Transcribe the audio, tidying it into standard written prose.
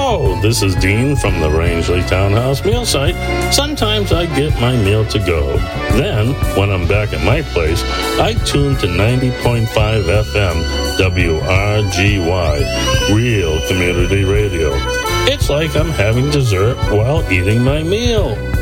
Hello, this is Dean from the Rangeley Townhouse meal site. Sometimes I get my meal to go. Then, when I'm back at my place, I tune to 90.5 FM WRGY, Real Community Radio. It's like I'm having dessert while eating my meal.